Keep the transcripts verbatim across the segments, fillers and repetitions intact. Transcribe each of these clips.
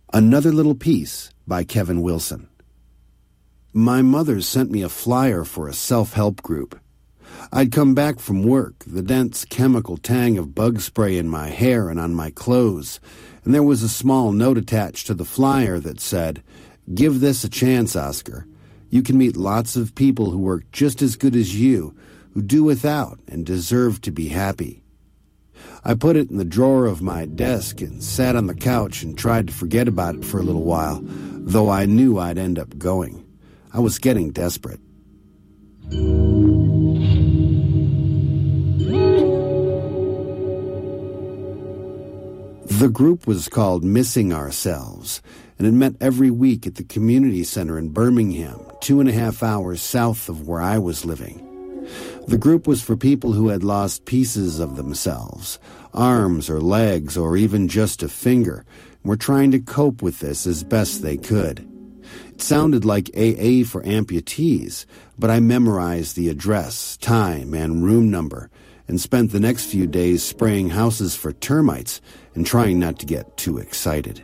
Another Little Piece by Kevin Wilson. My mother sent me a flyer for a self-help group. I'd come back from work, the dense chemical tang of bug spray in my hair and on my clothes, and there was a small note attached to the flyer that said, "Give this a chance, Oscar. You can meet lots of people who work just as good as you, who do without and deserve to be happy." I put it in the drawer of my desk and sat on the couch and tried to forget about it for a little while, though I knew I'd end up going. I was getting desperate. The group was called Missing Ourselves, and it met every week at the community center in Birmingham, two and a half hours south of where I was living. The group was for people who had lost pieces of themselves, arms or legs or even just a finger, and were trying to cope with this as best they could. It sounded like A A for amputees, but I memorized the address, time, and room number, and spent the next few days spraying houses for termites and trying not to get too excited.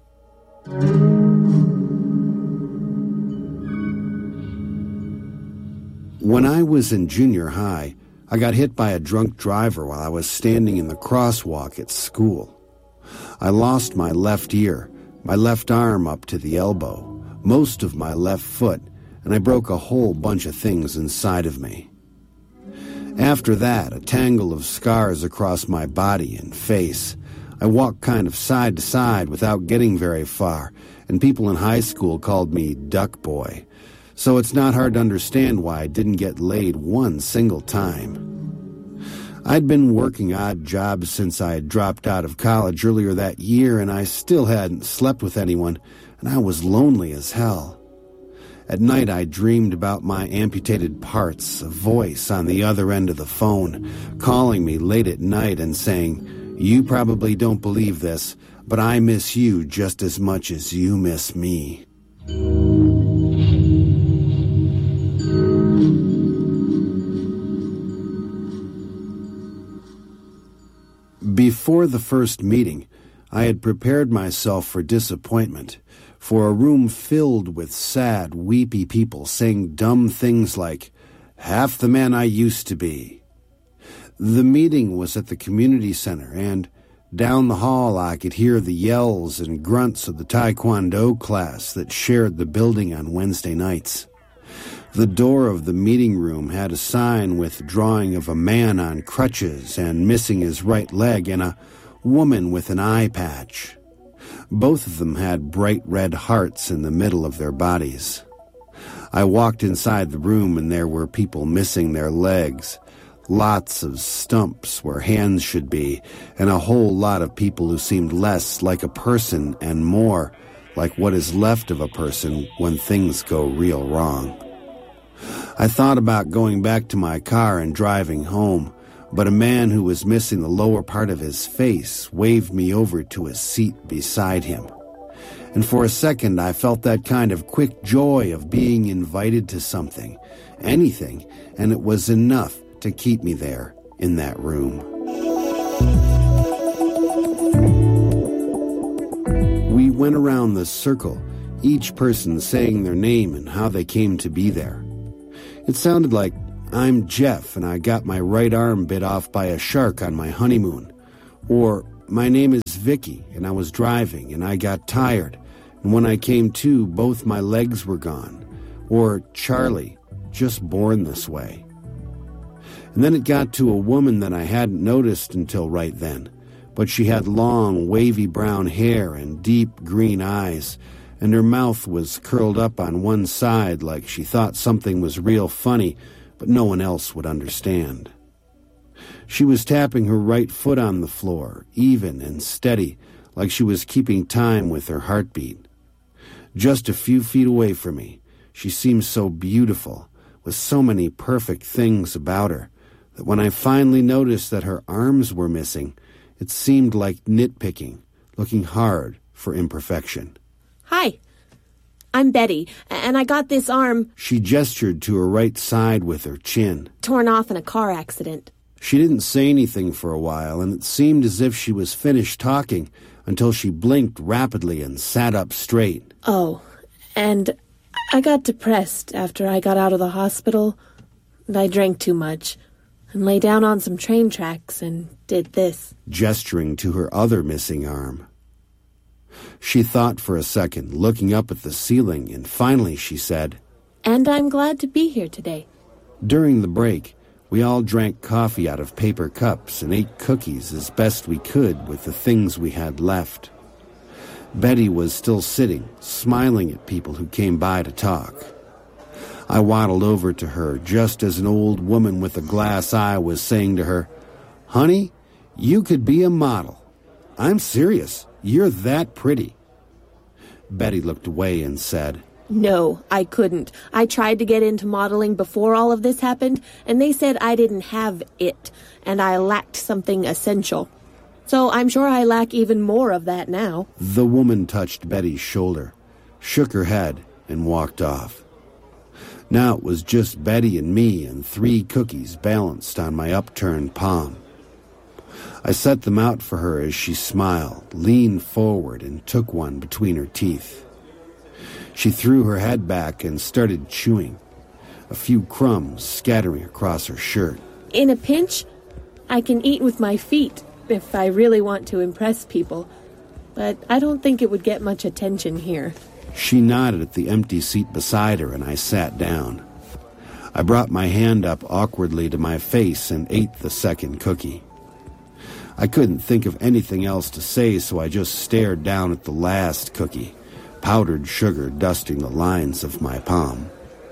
When I was in junior high, I got hit by a drunk driver while I was standing in the crosswalk at school. I lost my left ear, my left arm up to the elbow, most of my left foot, and I broke a whole bunch of things inside of me. After that, a tangle of scars across my body and face. I walked kind of side to side without getting very far, and people in high school called me Duck Boy. So it's not hard to understand why I didn't get laid one single time. I'd been working odd jobs since I had dropped out of college earlier that year, and I still hadn't slept with anyone, and I was lonely as hell. At night I dreamed about my amputated parts, a voice on the other end of the phone, calling me late at night and saying, "You probably don't believe this, but I miss you just as much as you miss me." Before the first meeting, I had prepared myself for disappointment, for a room filled with sad, weepy people saying dumb things like, "Half the man I used to be." The meeting was at the community center, and down the hall I could hear the yells and grunts of the Taekwondo class that shared the building on Wednesday nights. The door of the meeting room had a sign with drawing of a man on crutches and missing his right leg and a woman with an eye patch. Both of them had bright red hearts in the middle of their bodies. I walked inside the room and there were people missing their legs, lots of stumps where hands should be, and a whole lot of people who seemed less like a person and more like what is left of a person when things go real wrong. I thought about going back to my car and driving home, but a man who was missing the lower part of his face waved me over to a seat beside him. And for a second I felt that kind of quick joy of being invited to something, anything, and it was enough to keep me there in that room. We went around the circle, each person saying their name and how they came to be there. It sounded like, "I'm Jeff and I got my right arm bit off by a shark on my honeymoon." Or, "My name is Vicky and I was driving and I got tired, and when I came to, both my legs were gone." Or, "Charlie, just born this way." And then it got to a woman that I hadn't noticed until right then, but she had long, wavy brown hair and deep green eyes, and her mouth was curled up on one side like she thought something was real funny, but no one else would understand. She was tapping her right foot on the floor, even and steady, like she was keeping time with her heartbeat. Just a few feet away from me, she seemed so beautiful, with so many perfect things about her, that when I finally noticed that her arms were missing, it seemed like nitpicking, looking hard for imperfection. "Hi, I'm Betty, and I got this arm..." She gestured to her right side with her chin. "Torn off in a car accident." She didn't say anything for a while, and it seemed as if she was finished talking, until she blinked rapidly and sat up straight. Oh, and I got depressed after I got out of the hospital, and I drank too much, and lay down on some train tracks and did this. Gesturing to her other missing arm. She thought for a second, looking up at the ceiling, and finally she said, And I'm glad to be here today. During the break, we all drank coffee out of paper cups and ate cookies as best we could with the things we had left. Betty was still sitting, smiling at people who came by to talk. I waddled over to her just as an old woman with a glass eye was saying to her, Honey, you could be a model. I'm serious. You're that pretty. Betty looked away and said, No, I couldn't. I tried to get into modeling before all of this happened, and they said I didn't have it, and I lacked something essential. So I'm sure I lack even more of that now. The woman touched Betty's shoulder, shook her head, and walked off. Now it was just Betty and me and three cookies balanced on my upturned palm. I set them out for her as she smiled, leaned forward, and took one between her teeth. She threw her head back and started chewing, a few crumbs scattering across her shirt. In a pinch, I can eat with my feet if I really want to impress people, but I don't think it would get much attention here. She nodded at the empty seat beside her, and I sat down. I brought my hand up awkwardly to my face and ate the second cookie. I couldn't think of anything else to say, so I just stared down at the last cookie, powdered sugar dusting the lines of my palm.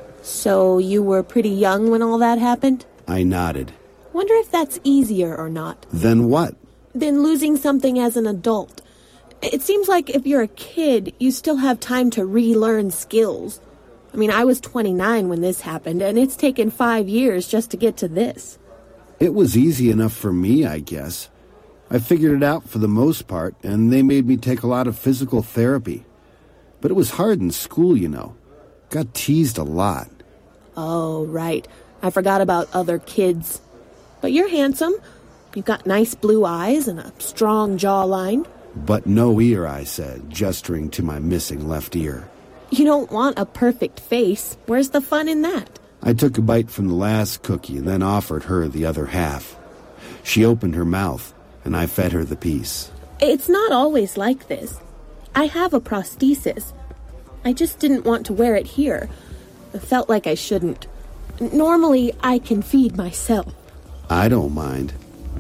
So you were pretty young when all that happened? I nodded. Wonder if that's easier or not. Then what? Than losing something as an adult. It seems like if you're a kid, you still have time to relearn skills. I mean, I was twenty-nine when this happened, and it's taken five years just to get to this. It was easy enough for me, I guess. I figured it out for the most part, and they made me take a lot of physical therapy. But it was hard in school, you know. Got teased a lot. Oh, right. I forgot about other kids. But you're handsome. You've got nice blue eyes and a strong jawline. But no ear, I said, gesturing to my missing left ear. You don't want a perfect face. Where's the fun in that? I took a bite from the last cookie and then offered her the other half. She opened her mouth, and I fed her the piece. It's not always like this. I have a prosthesis. I just didn't want to wear it here. I felt like I shouldn't. Normally, I can feed myself. I don't mind.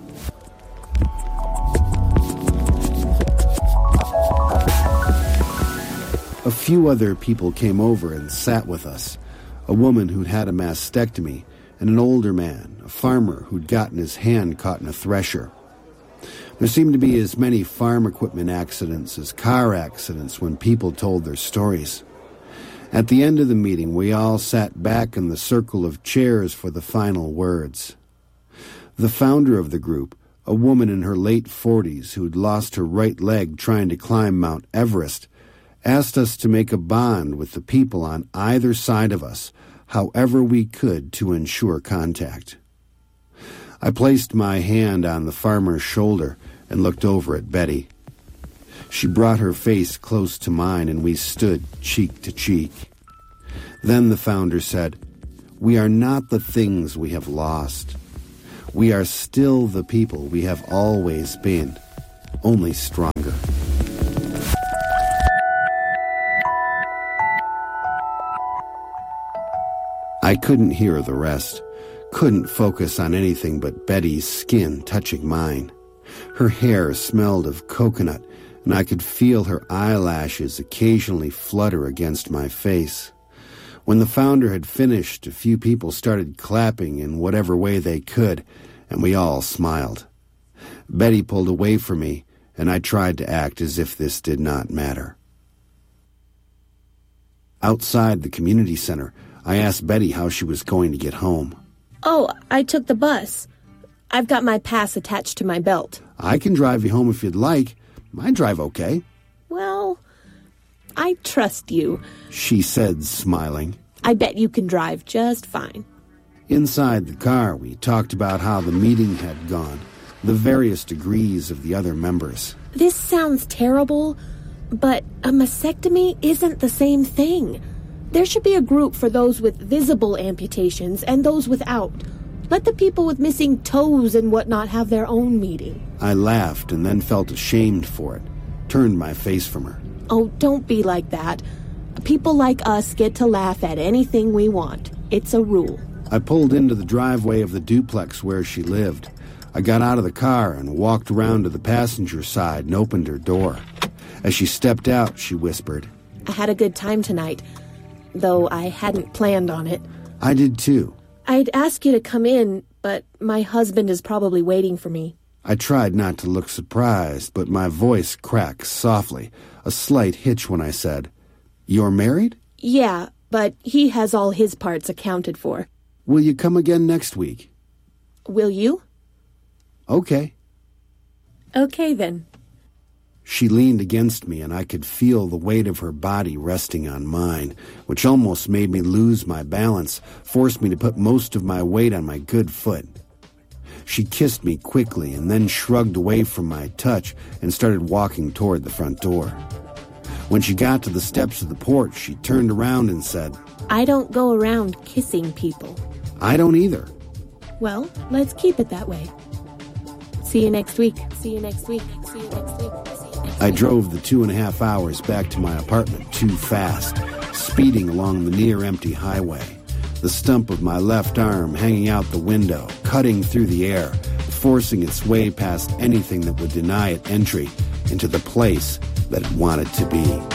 A few other people came over and sat with us. A woman who'd had a mastectomy, and an older man, a farmer who'd gotten his hand caught in a thresher. There seemed to be as many farm equipment accidents as car accidents when people told their stories. At the end of the meeting, we all sat back in the circle of chairs for the final words. The founder of the group, a woman in her late forties who'd lost her right leg trying to climb Mount Everest, asked us to make a bond with the people on either side of us, however we could to ensure contact. I placed my hand on the farmer's shoulder and looked over at Betty. She brought her face close to mine, and we stood cheek to cheek. Then the founder said, "We are not the things we have lost. We are still the people we have always been, only stronger." I couldn't hear the rest, couldn't focus on anything but Betty's skin touching mine. Her hair smelled of coconut, and I could feel her eyelashes occasionally flutter against my face. When the founder had finished, a few people started clapping in whatever way they could, and we all smiled. Betty pulled away from me, and I tried to act as if this did not matter. Outside the community center, I asked Betty how she was going to get home. Oh, I took the bus. I've got my pass attached to my belt. I can drive you home if you'd like. I drive okay. Well, I trust you, she said, smiling. I bet you can drive just fine. Inside the car, we talked about how the meeting had gone, the various degrees of the other members. This sounds terrible, but a mastectomy isn't the same thing. There should be a group for those with visible amputations and those without. Let the people with missing toes and whatnot have their own meeting. I laughed and then felt ashamed for it, turned my face from her. Oh, don't be like that. People like us get to laugh at anything we want. It's a rule. I pulled into the driveway of the duplex where she lived. I got out of the car and walked around to the passenger side and opened her door. As she stepped out, she whispered, I had a good time tonight, though I hadn't planned on it. I did too. I'd ask you to come in, but my husband is probably waiting for me. I tried not to look surprised, but my voice cracked softly, a slight hitch when I said, You're married? Yeah, but he has all his parts accounted for. Will you come again next week? Will you? Okay. Okay, then. She leaned against me, and I could feel the weight of her body resting on mine, which almost made me lose my balance, forced me to put most of my weight on my good foot. She kissed me quickly and then shrugged away from my touch and started walking toward the front door. When she got to the steps of the porch, she turned around and said, I don't go around kissing people. I don't either. Well, let's keep it that way. See you next week. See you next week. See you next week. I drove the two and a half hours back to my apartment too fast, speeding along the near-empty highway, the stump of my left arm hanging out the window, cutting through the air, forcing its way past anything that would deny it entry into the place that it wanted to be.